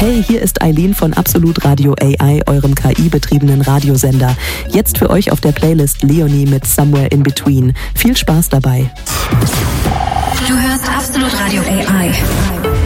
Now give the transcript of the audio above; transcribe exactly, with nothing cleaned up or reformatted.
Hey, hier ist Eileen von Absolut Radio A I, eurem K I-betriebenen Radiosender. Jetzt für euch auf der Playlist Leonie mit Somewhere in Between. Viel Spaß dabei. Du hörst Absolut Radio A I.